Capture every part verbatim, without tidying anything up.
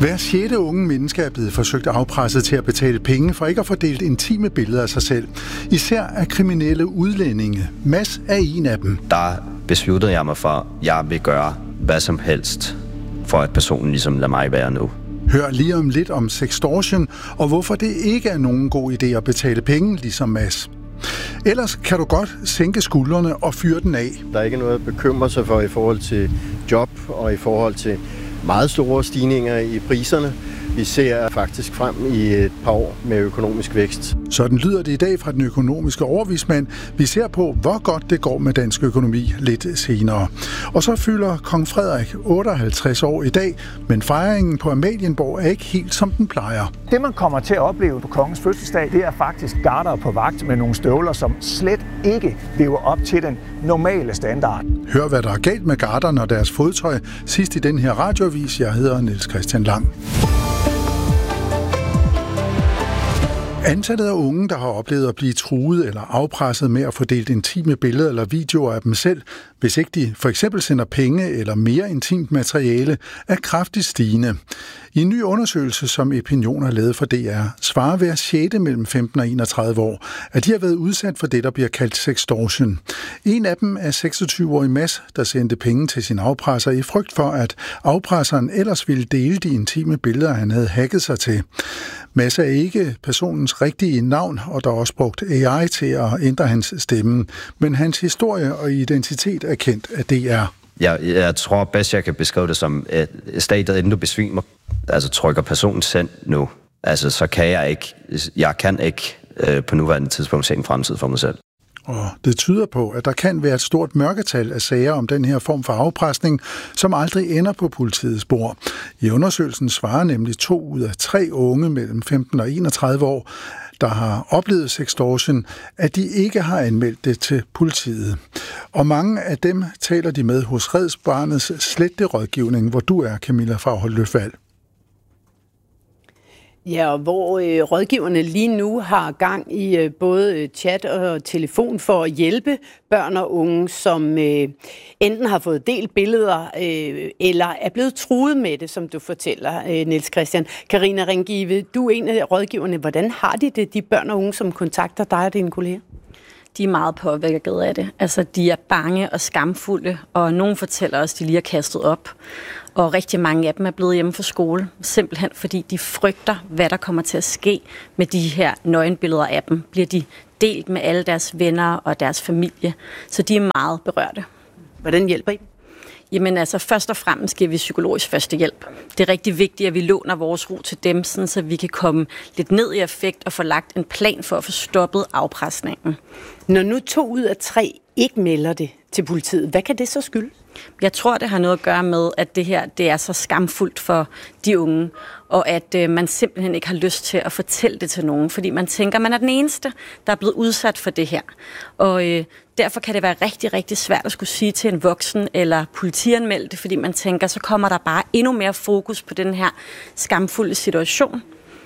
Hver sjette unge menneske er blevet forsøgt afpresset til at betale penge for ikke at få delt intime billeder af sig selv. Især af kriminelle udlændinge. Mads er en af dem. Der besluttede jeg mig for, at jeg vil gøre hvad som helst, for at personen ligesom lader mig være nu. Hør lige om lidt om sextortion, og hvorfor det ikke er nogen god idé at betale penge, ligesom Mads. Ellers kan du godt sænke skuldrene og fyre den af. Der er ikke noget at bekymre sig for i forhold til job og i forhold til meget store stigninger i priserne. Vi ser faktisk frem i et par år med økonomisk vækst. Sådan lyder det i dag fra den økonomiske overvismand. Vi ser på, hvor godt det går med dansk økonomi lidt senere. Og så fylder kong Frederik otteoghalvtreds år i dag, men fejringen på Amalienborg er ikke helt som den plejer. Det, man kommer til at opleve på kongens fødselsdag, det er faktisk garder på vagt med nogle støvler, som slet ikke lever op til den normale standard. Hør, hvad der er galt med garderne og deres fodtøj sidst i den her radioavis. Jeg hedder Niels Christian Lang. Antallet af unge, der har oplevet at blive truet eller afpresset med at få delt intime billeder eller videoer af dem selv, hvis ikke de for eksempel sender penge eller mere intimt materiale, er kraftigt stigende. I en ny undersøgelse, som Epinion har lavet for D R, svarer hver sjette mellem femten og enogtredive år, at de har været udsat for det, der bliver kaldt sextortion. En af dem er seksogtyve-årig Mads, der sendte penge til sin afpresser i frygt for, at afpresseren ellers ville dele de intime billeder, han havde hacket sig til. Mads er ikke personens rigtige navn, og der er også brugt A I til at ændre hans stemme, men hans historie og identitet er kendt af D R. Jeg, jeg tror bedst, jeg kan beskrive det som et stadiet, inden du besvimer, altså trykker personen send nu. Altså, så kan jeg ikke, jeg kan ikke øh, på nuværende tidspunkt se en fremtid for mig selv. Og det tyder på, at der kan være et stort mørketal af sager om den her form for afpresning, som aldrig ender på politiets spor. I undersøgelsen svarer nemlig to ud af tre unge mellem femten og enogtredive år, der har oplevet sextortion, at de ikke har anmeldt det til politiet. Og mange af dem taler de med hos Red Barnets sletterådgivning, hvor du er, Camilla Faghold Løfvald. Ja, og hvor øh, rådgiverne lige nu har gang i øh, både chat og telefon for at hjælpe børn og unge, som øh, enten har fået delt billeder øh, eller er blevet truet med det, som du fortæller, øh, Niels Christian. Karina Ringive, du er en af rådgiverne. Hvordan har de det, de børn og unge, som kontakter dig og dine kolleger? De er meget påvirket af det. Altså, de er bange og skamfulde, og nogen fortæller os, at de lige har kastet op. Og rigtig mange af dem er blevet hjemme fra skole, simpelthen fordi de frygter, hvad der kommer til at ske med de her nøgenbilleder af dem. Bliver de delt med alle deres venner og deres familie, så de er meget berørte. Hvordan hjælper I dem? Jamen altså, først og fremmest giver vi psykologisk førstehjælp. Det er rigtig vigtigt, at vi låner vores ro til dem, sådan, så vi kan komme lidt ned i effekt og få lagt en plan for at få stoppet afpresningen. Når nu to ud af tre ikke melder det til politiet, hvad kan det så skylde? Jeg tror, det har noget at gøre med, at det her det er så skamfuldt for de unge, og at øh, man simpelthen ikke har lyst til at fortælle det til nogen, fordi man tænker, at man er den eneste, der er blevet udsat for det her. Og øh, derfor kan det være rigtig, rigtig svært at skulle sige til en voksen eller politianmelde det, fordi man tænker, så kommer der bare endnu mere fokus på den her skamfulde situation.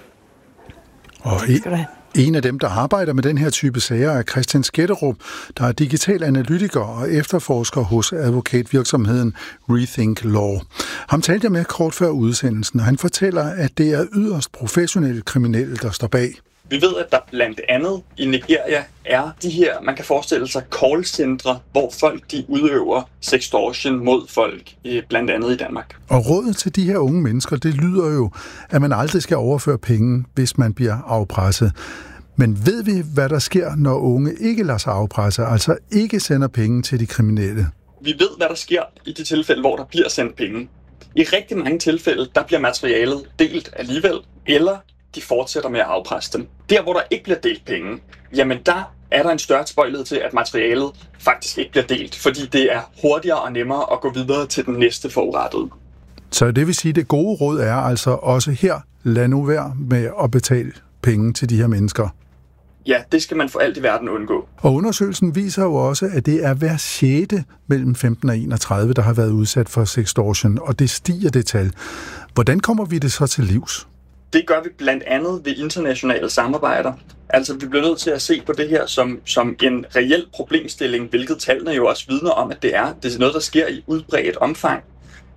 Og i, en af dem, der arbejder med den her type sager, er Christian Sketterup, der er digital analytiker og efterforsker hos advokatvirksomheden Rethink Law. Ham talte jeg med kort før udsendelsen, og han fortæller, at det er yderst professionelle kriminelle, der står bag. Vi ved, at der blandt andet i Nigeria er de her, man kan forestille sig, callcentre, hvor folk de udøver sextortion mod folk, blandt andet i Danmark. Og rådet til de her unge mennesker, det lyder jo, at man aldrig skal overføre penge, hvis man bliver afpresset. Men ved vi, hvad der sker, når unge ikke lader sig afpresse, altså ikke sender penge til de kriminelle? Vi ved, hvad der sker i de tilfælde, hvor der bliver sendt penge. I rigtig mange tilfælde, der bliver materialet delt alligevel, eller de fortsætter med at afpresse dem. Der, hvor der ikke bliver delt penge, jamen der er der en større tilbøjelighed til, at materialet faktisk ikke bliver delt, fordi det er hurtigere og nemmere at gå videre til den næste forurettede. Så det vil sige, at det gode råd er altså også her, lad nu være med at betale penge til de her mennesker. Ja, det skal man for alt i verden undgå. Og undersøgelsen viser jo også, at det er hver sjette mellem femten og enogtredive, der har været udsat for sextortion, og det stiger det tal. Hvordan kommer vi det så til livs? Det gør vi blandt andet ved internationale samarbejder. Altså, vi bliver nødt til at se på det her som, som en reel problemstilling, hvilket tallene jo også vidner om, at det er. Det er noget, der sker i udbredt omfang.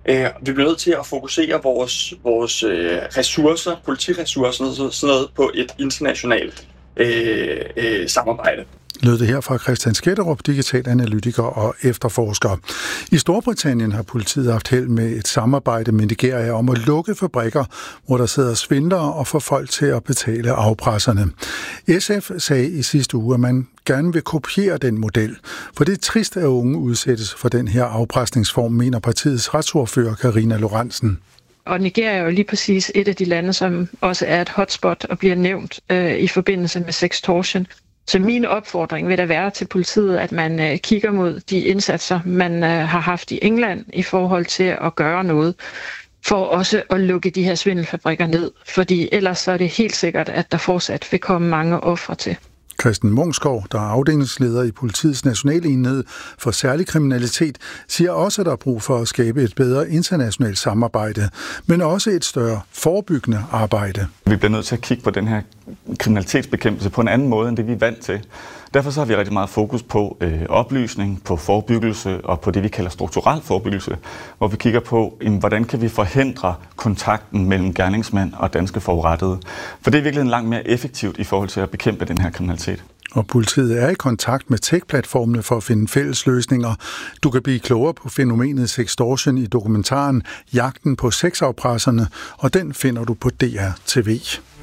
Øh, vi bliver nødt til at fokusere vores, vores øh, ressourcer, politiressourcer og sådan noget på et internationalt øh, øh, samarbejde. Lød det her fra Christian Skætterup, digital analytiker og efterforsker. I Storbritannien har politiet haft held med et samarbejde med Nigeria om at lukke fabrikker, hvor der sidder svindlere og får folk til at betale afpresserne. S F sagde i sidste uge, at man gerne vil kopiere den model, for det er trist, at unge udsættes for den her afpresningsform, mener partiets retsordfører Karina Lorentzen. Og Nigeria er jo lige præcis et af de lande, som også er et hotspot og bliver nævnt øh, i forbindelse med sextortion. Så min opfordring vil da være til politiet, at man øh, kigger mod de indsatser, man øh, har haft i England i forhold til at gøre noget, for også at lukke de her svindelfabrikker ned. Fordi ellers så er det helt sikkert, at der fortsat vil komme mange ofre til. Christian Mungskov, der er afdelingsleder i politiets nationale enhed for særlig kriminalitet, siger også, at der er brug for at skabe et bedre internationalt samarbejde, men også et større forebyggende arbejde. Vi bliver nødt til at kigge på den her kriminalitetsbekæmpelse på en anden måde, end det vi er vant til. Derfor så har vi rigtig meget fokus på øh, oplysning, på forebyggelse og på det, vi kalder strukturel forebyggelse, hvor vi kigger på, jamen, hvordan kan vi forhindre kontakten mellem gerningsmænd og danske forurettede. For det er virkelig langt mere effektivt i forhold til at bekæmpe den her kriminalitet. Og politiet er i kontakt med tech-platformene for at finde fælles løsninger. Du kan blive klogere på fænomenet sextortion i dokumentaren Jagten på sexafpresserne, og den finder du på D R T V.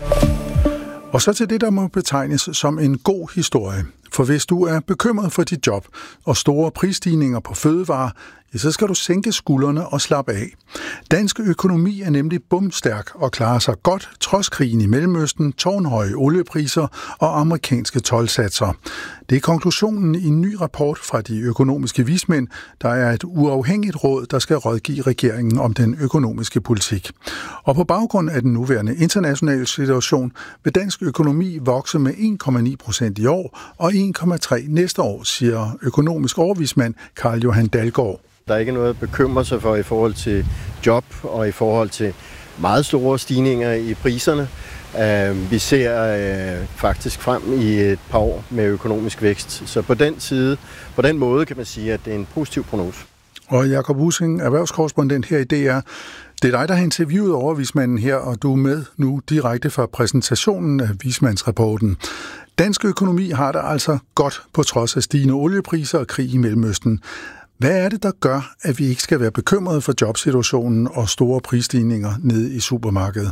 Og så til det, der må betegnes som en god historie. For hvis du er bekymret for dit job og store prisstigninger på fødevarer, ja, så skal du sænke skuldrene og slappe af. Dansk økonomi er nemlig bumstærk og klarer sig godt trods krigen i Mellemøsten, tårnhøje oliepriser og amerikanske toldsatser. Det er konklusionen i en ny rapport fra de økonomiske vismænd, der er et uafhængigt råd, der skal rådgive regeringen om den økonomiske politik. Og på baggrund af den nuværende internationale situation vil dansk økonomi vokse med en komma ni procent i år og en komma tre næste år, siger økonomisk overvismand Carl Johan Dalgaard. Der er ikke noget at bekymre sig for i forhold til job og i forhold til meget store stigninger i priserne. Vi ser faktisk frem i et par år med økonomisk vækst. Så på den side, på den måde kan man sige, at det er en positiv prognose. Og Jakob Ussing, erhvervskorrespondent her i D R. Det er dig, der har interviewet overvismanden her, og du er med nu direkte fra præsentationen af vismandsrapporten. Dansk økonomi har det altså godt på trods af stigende oliepriser og krig i Mellemøsten. Hvad er det, der gør, at vi ikke skal være bekymrede for jobsituationen og store prisstigninger nede i supermarkedet?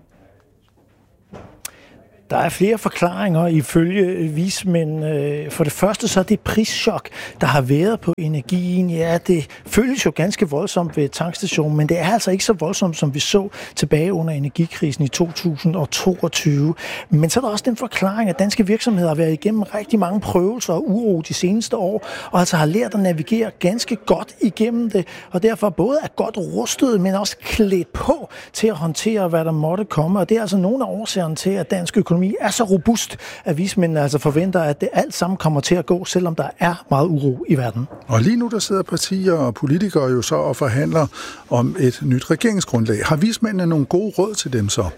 Der er flere forklaringer ifølge vismænd. For det første så er det prischok, der har været på energien. Ja, det føles jo ganske voldsomt ved tankstationen, men det er altså ikke så voldsomt, som vi så tilbage under energikrisen i to tusind og toogtyve. Men så er der også den forklaring, at danske virksomheder har været igennem rigtig mange prøvelser og uro de seneste år, og altså har lært at navigere ganske godt igennem det, og derfor både er godt rustet, men også klædt på til at håndtere, hvad der måtte komme. Og det er altså nogle af årsagerne til, at dansk økonomi er så robust, at vismændene altså forventer, at det alt sammen kommer til at gå, selvom der er meget uro i verden. Og lige nu der sidder partier og politikere jo så og forhandler om et nyt regeringsgrundlag. Har vismændene nogle gode råd til dem så?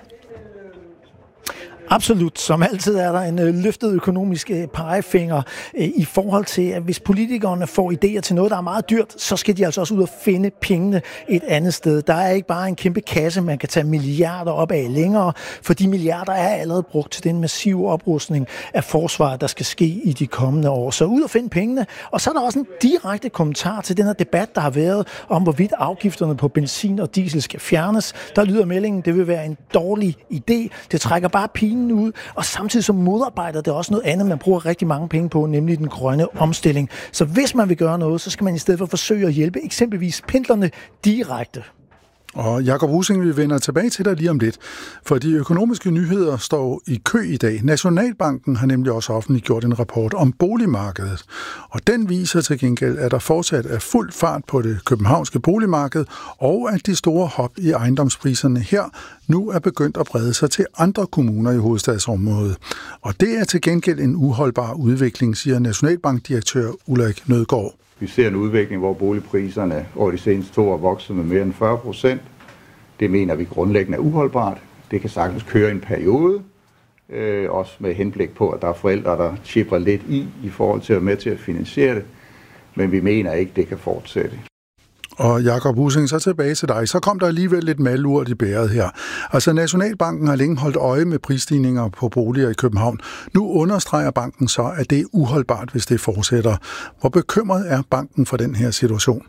Absolut. Som altid er der en øh, løftet økonomisk øh, pegefinger øh, i forhold til, at hvis politikerne får idéer til noget, der er meget dyrt, så skal de altså også ud og finde pengene et andet sted. Der er ikke bare en kæmpe kasse, man kan tage milliarder op af længere, for de milliarder er allerede brugt til den massive oprustning af forsvaret, der skal ske i de kommende år. Så ud og finde pengene. Og så er der også en direkte kommentar til den her debat, der har været om, hvorvidt afgifterne på benzin og diesel skal fjernes. Der lyder meldingen, det vil være en dårlig idé. Det trækker bare pinen ud, og samtidig så modarbejder det også noget andet, man bruger rigtig mange penge på, nemlig den grønne omstilling. Så hvis man vil gøre noget, så skal man i stedet for forsøge at hjælpe eksempelvis pendlerne direkte. Og Jakob Ussing, vi vender tilbage til dig lige om lidt, for de økonomiske nyheder står i kø i dag. Nationalbanken har nemlig også offentliggjort en rapport om boligmarkedet, og den viser til gengæld, at der fortsat er fuld fart på det københavnske boligmarked, og at de store hop i ejendomspriserne her nu er begyndt at brede sig til andre kommuner i hovedstadsområdet. Og det er til gengæld en uholdbar udvikling, siger Nationalbankdirektør Ulrik Nødgaard. Vi ser en udvikling, hvor boligpriserne over de seneste to år er vokset med mere end fyrre procent. Det mener vi grundlæggende er uholdbart. Det kan sagtens køre en periode, øh, også med henblik på, at der er forældre, der chipper lidt i, i forhold til at være med til at finansiere det. Men vi mener ikke, det kan fortsætte. Og Jakob Ussing, så tilbage til dig. Så kom der alligevel lidt malurt i bæret her. Altså Nationalbanken har længe holdt øje med prisstigninger på boliger i København. Nu understreger banken så, at det er uholdbart, hvis det fortsætter. Hvor bekymret er banken for den her situation?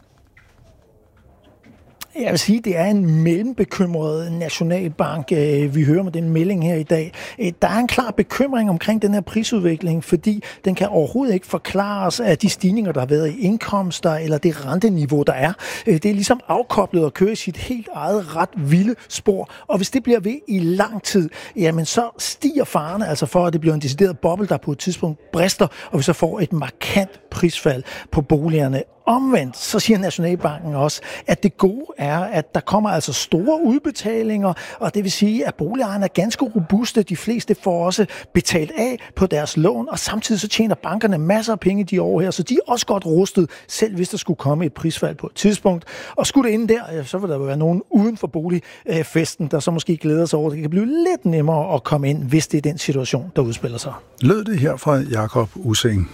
Jeg vil sige, at det er en mellembekymret nationalbank. Vi hører med den melding her i dag. Der er en klar bekymring omkring den her prisudvikling, fordi den kan overhovedet ikke forklares af de stigninger, der har været i indkomster eller det renteniveau, der er. Det er ligesom afkoblet og kører i sit helt eget ret vilde spor. Og hvis det bliver ved i lang tid, jamen så stiger farerne altså for, at det bliver en decideret boble, der på et tidspunkt brister, og vi så får et markant prisfald på boligerne. Omvendt, så siger Nationalbanken også, at det gode er, at der kommer altså store udbetalinger, og det vil sige, at boligejerne er ganske robuste. De fleste får også betalt af på deres lån, og samtidig så tjener bankerne masser af penge de år her, så de er også godt rustet, selv hvis der skulle komme et prisfald på et tidspunkt. Og skulle det inde der, så vil der være nogen uden for boligfesten, der så måske glæder sig over, at det kan blive lidt nemmere at komme ind, hvis det er den situation, der udspiller sig. Lød det her fra Jakob Ussing.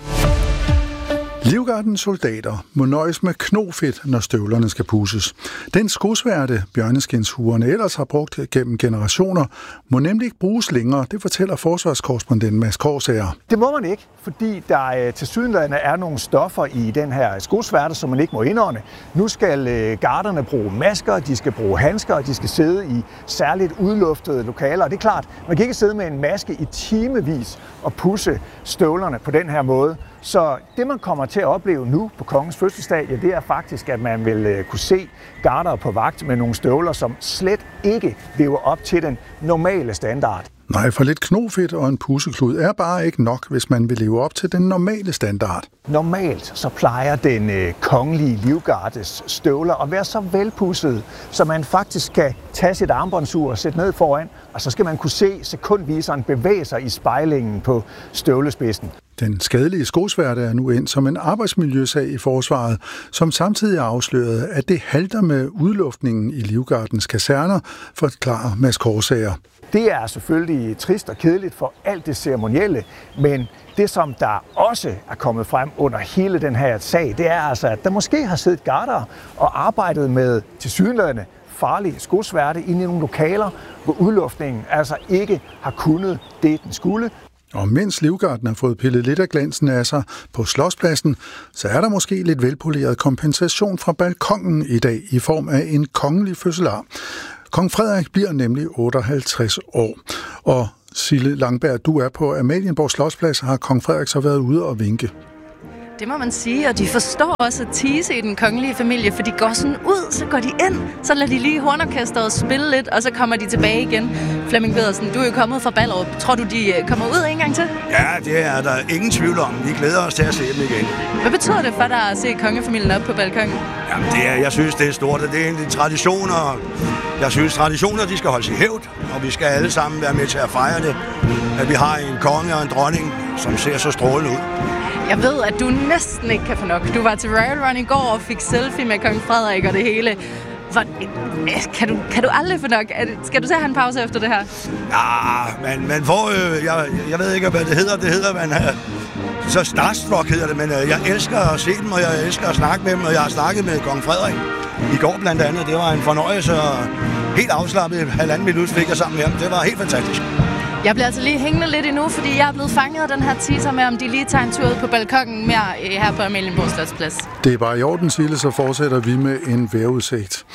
Livgardens soldater må nøjes med knofedt, når støvlerne skal pudses. Den skosværte bjørneskinshuerne ellers har brugt gennem generationer, må nemlig ikke bruges længere. Det fortæller forsvarskorrespondent Mads Korsager. Det må man ikke, fordi der tilsyneladende er nogle stoffer i den her skosværte, som man ikke må indånde. Nu skal garderne bruge masker, de skal bruge handsker, og de skal sidde i særligt udluftede lokaler. Og det er klart, man kan ikke sidde med en maske i timevis og pudse støvlerne på den her måde. Så det, man kommer til at opleve nu på kongens fødselsdag, ja, det er faktisk, at man vil kunne se garder på vagt med nogle støvler, som slet ikke lever op til den normale standard. Nej, for lidt knofedt og en pusseklud er bare ikke nok, hvis man vil leve op til den normale standard. Normalt så plejer den øh, kongelige livgardes støvler at være så velpudsede, så man faktisk kan tage sit armbåndsur og sætte ned foran, og så skal man kunne se sekundviseren bevæge sig i spejlingen på støvlespidsen. Den skadelige skosværte er nu ind som en arbejdsmiljøsag i forsvaret, som samtidig afslørede, at det halter med udluftningen i Livgardens kaserner, forklarer Mads Korsager. Det er selvfølgelig trist og kedeligt for alt det ceremonielle, men det, som der også er kommet frem under hele den her sag, det er altså, at der måske har siddet garder og arbejdet med tilsyneladende farlige skosværte inde i nogle lokaler, hvor udluftningen altså ikke har kunnet det, den skulle. Og mens Livgarden har fået pillet lidt af glansen af sig på Slotspladsen, så er der måske lidt velpoleret kompensation fra balkongen i dag i form af en kongelig fødselar. Kong Frederik bliver nemlig otteoghalvtreds år. Og Sille Langberg, du er på Amalienborg Slotsplads, har kong Frederik så været ude og vinke. Det må man sige, og de forstår også at tease i den kongelige familie, for de går sådan ud, så går de ind, så lader de lige hornorkesteret spille lidt, og så kommer de tilbage igen. Flemming Pedersen, du er jo kommet fra Ballerup. Tror du, de kommer ud en gang til? Ja, det er der ingen tvivl om. Vi glæder os til at se dem igen. Hvad betyder det for dig at se kongefamilien op på balkongen? Jamen, det er, jeg synes, det er stort, og det er en tradition, og jeg synes, traditioner, de skal holdes i hævd, og vi skal alle sammen være med til at fejre det, at vi har en konge og en dronning, som ser så strålende ud. Jeg ved, at du næsten ikke kan få nok. Du var til Royal Run i går og fik selfie med kong Frederik og det hele. Hvor, kan, du, kan du aldrig få nok? Skal du tage en pause efter det her? Ja, men man får øh, jeg, jeg ved ikke, hvad det hedder. Det hedder, man øh, så starstruck hedder det, men øh, jeg elsker at se dem, og jeg elsker at snakke med dem, og jeg har snakket med kong Frederik i går blandt andet. Det var en fornøjelse, og helt afslappet halvanden minut fik jeg sammen med ham. Det var helt fantastisk. Jeg bliver altså lige hængende lidt endnu, fordi jeg er blevet fanget af den her teaser med, om de lige tager en tur ud på balkongen mere her på Amalienborg Slotsplads. Det er bare i orden, Sille, så fortsætter vi med en vejrudsigt.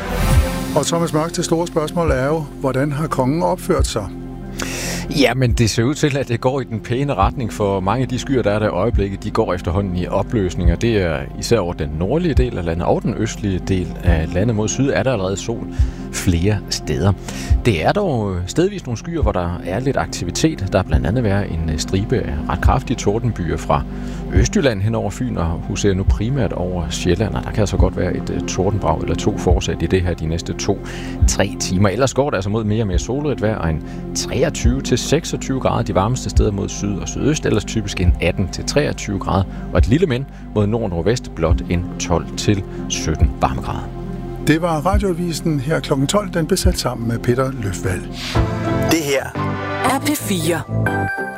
Og Thomas Mørk, det store spørgsmål er jo, hvordan har kongen opført sig? Ja, men det ser ud til, at det går i den pæne retning, for mange af de skyer, der er der i øjeblikket, de går efterhånden i opløsning, og det er især over den nordlige del af landet og den østlige del af landet mod syd, er der allerede sol flere steder. Det er dog stedvis nogle skyer, hvor der er lidt aktivitet. Der er blandt andet været en stribe af ret kraftige tordenbyer fra Østjylland hen over Fyn, og huserer nu primært over Sjælland, og der kan altså godt være et tordenbrag eller to fortsat i det her de næste to-tre timer. Ellers går det altså mod mere og mere solrigt vejr, og en treogtyve til seksogtyve grader de varmeste steder mod syd og sydøst, ellers typisk en atten til treogtyve grader, og et lille men mod nord og nordvest blot en tolv til sytten varmegrader. Det var Radioavisen her klokken tolv, den blev sat sammen med Peter Løfvald. Det her er P fire.